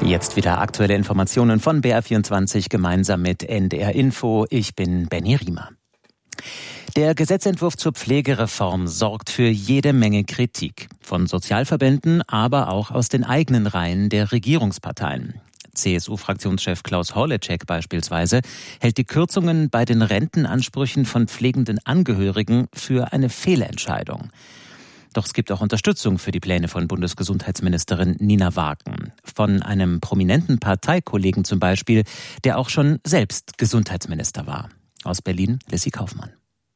Jetzt wieder aktuelle Informationen von BR24 gemeinsam mit NDR Info. Ich bin Benny Riemer. Der Gesetzentwurf zur Pflegereform sorgt für jede Menge Kritik. Von Sozialverbänden, aber auch aus den eigenen Reihen der Regierungsparteien. CSU-Fraktionschef Klaus Horleczek beispielsweise hält die Kürzungen bei den Rentenansprüchen von pflegenden Angehörigen für eine Fehlentscheidung. Doch es gibt auch Unterstützung für die Pläne von Bundesgesundheitsministerin Nina Wagen. Von einem prominenten Parteikollegen zum Beispiel, der auch schon selbst Gesundheitsminister war. Aus Berlin, Lissy Kaufmann.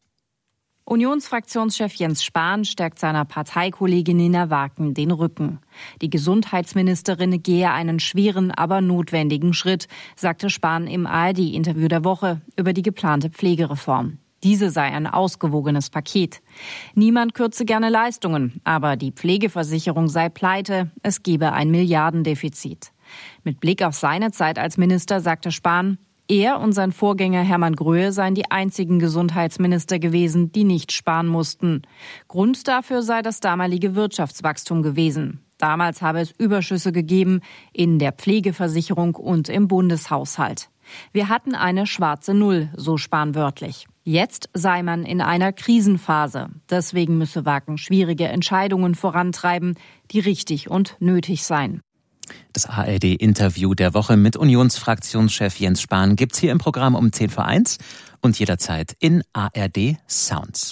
Unionsfraktionschef Jens Spahn stärkt seiner Parteikollegin Nina Wagen den Rücken. Die Gesundheitsministerin gehe einen schweren, aber notwendigen Schritt, sagte Spahn im ARD-Interview der Woche über die geplante Pflegereform. Diese sei ein ausgewogenes Paket. Niemand kürze gerne Leistungen, aber die Pflegeversicherung sei pleite, es gebe ein Milliardendefizit. Mit Blick auf seine Zeit als Minister sagte Spahn, er und sein Vorgänger Hermann Gröhe seien die einzigen Gesundheitsminister gewesen, die nicht sparen mussten. Grund dafür sei das damalige Wirtschaftswachstum gewesen. Damals habe es Überschüsse gegeben in der Pflegeversicherung und im Bundeshaushalt. Wir hatten eine schwarze Null, so Spahn wörtlich. Jetzt sei man in einer Krisenphase. Deswegen müsse Wagen schwierige Entscheidungen vorantreiben, die richtig und nötig seien. Das ARD-Interview der Woche mit Unionsfraktionschef Jens Spahn gibt's hier im Programm um 10:01 und jederzeit in ARD Sounds.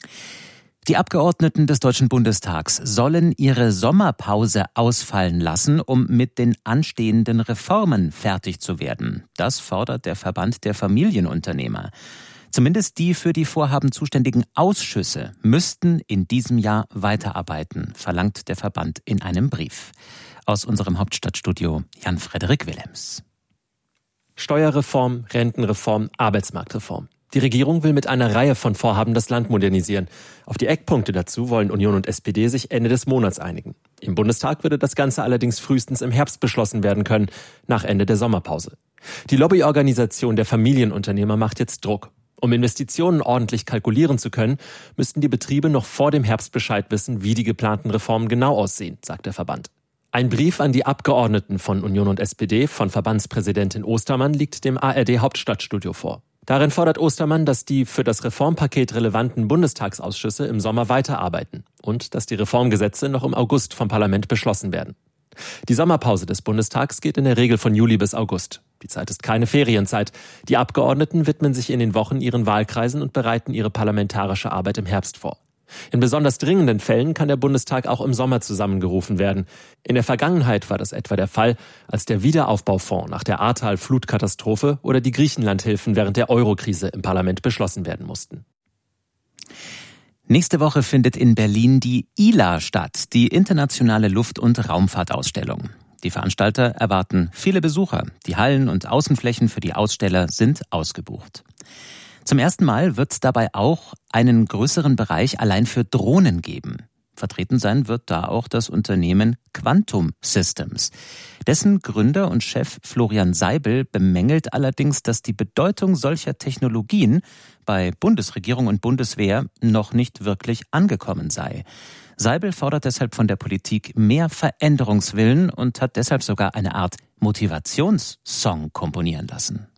Die Abgeordneten des Deutschen Bundestags sollen ihre Sommerpause ausfallen lassen, um mit den anstehenden Reformen fertig zu werden. Das fordert der Verband der Familienunternehmer. Zumindest die für die Vorhaben zuständigen Ausschüsse müssten in diesem Jahr weiterarbeiten, verlangt der Verband in einem Brief. Aus unserem Hauptstadtstudio Jan-Frederik Willems. Steuerreform, Rentenreform, Arbeitsmarktreform. Die Regierung will mit einer Reihe von Vorhaben das Land modernisieren. Auf die Eckpunkte dazu wollen Union und SPD sich Ende des Monats einigen. Im Bundestag würde das Ganze allerdings frühestens im Herbst beschlossen werden können, nach Ende der Sommerpause. Die Lobbyorganisation der Familienunternehmer macht jetzt Druck. Um Investitionen ordentlich kalkulieren zu können, müssten die Betriebe noch vor dem Herbst Bescheid wissen, wie die geplanten Reformen genau aussehen, sagt der Verband. Ein Brief an die Abgeordneten von Union und SPD von Verbandspräsidentin Ostermann liegt dem ARD-Hauptstadtstudio vor. Darin fordert Ostermann, dass die für das Reformpaket relevanten Bundestagsausschüsse im Sommer weiterarbeiten und dass die Reformgesetze noch im August vom Parlament beschlossen werden. Die Sommerpause des Bundestags geht in der Regel von Juli bis August. Die Zeit ist keine Ferienzeit. Die Abgeordneten widmen sich in den Wochen ihren Wahlkreisen und bereiten ihre parlamentarische Arbeit im Herbst vor. In besonders dringenden Fällen kann der Bundestag auch im Sommer zusammengerufen werden. In der Vergangenheit war das etwa der Fall, als der Wiederaufbaufonds nach der Ahrtal-Flutkatastrophe oder die Griechenlandhilfen während der Eurokrise im Parlament beschlossen werden mussten. Nächste Woche findet in Berlin die ILA statt, die internationale Luft- und Raumfahrtausstellung. Die Veranstalter erwarten viele Besucher. Die Hallen und Außenflächen für die Aussteller sind ausgebucht. Zum ersten Mal wird es dabei auch einen größeren Bereich allein für Drohnen geben. Vertreten sein wird da auch das Unternehmen Quantum Systems. Dessen Gründer und Chef Florian Seibel bemängelt allerdings, dass die Bedeutung solcher Technologien bei Bundesregierung und Bundeswehr noch nicht wirklich angekommen sei. Seibel fordert deshalb von der Politik mehr Veränderungswillen und hat deshalb sogar eine Art Motivationssong komponieren lassen.